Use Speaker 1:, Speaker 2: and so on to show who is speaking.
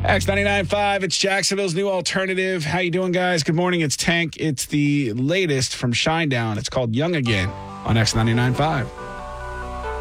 Speaker 1: X99.5, it's Jacksonville's new alternative. How you doing, guys? Good morning. It's Tank. It's the latest from Shinedown. It's called Young Again on X99.5.